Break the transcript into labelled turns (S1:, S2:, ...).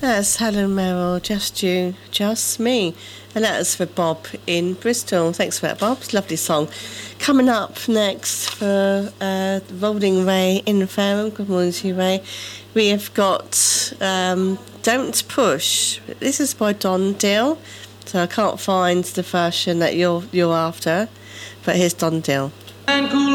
S1: That's Helen Merrill, Just You, Just Me. And that was for Bob in Bristol. Thanks for that, Bob. It's a lovely song. Coming up next for Rolling Ray in Fareham. Good morning to you, Ray. We have got Don't Push. This is by Don Dill. So I can't find the version that you're after. But here's Don Dill.